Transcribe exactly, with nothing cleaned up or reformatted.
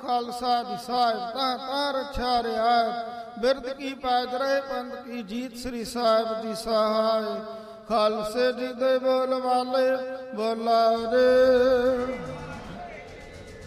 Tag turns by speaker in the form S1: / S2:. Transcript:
S1: ਖਾਲਸਾ ਦੀ ਸਾਹਿਬ ਤਾਂ ਤਾਂ ਰਛਾ ਰਿਹਾ। ਬਿਰਦ ਕੀ ਪੈਜ ਰਹੇ ਪੰਥ ਕੀ ਜੀਤ ਸ੍ਰੀ ਸਾਹਿਬ ਦੀ ਸਹਾਇ। ਖਾਲਸੇ ਜੀ ਦੇ ਬੋਲ ਵਾਲੇ ਬੋਲਾ ਰੇ।